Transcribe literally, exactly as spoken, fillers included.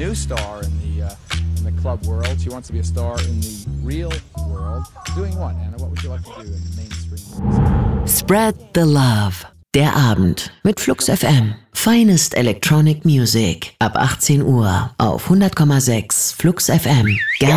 new star in the uh, in the club world. She wants to be a star in the real world. Doing what, Anna? What would you like to do in mainstream music? Spread the Love. Der Abend mit Flux F M. Finest Electronic Music. Ab achtzehn Uhr auf hundert Komma sechs Flux F M.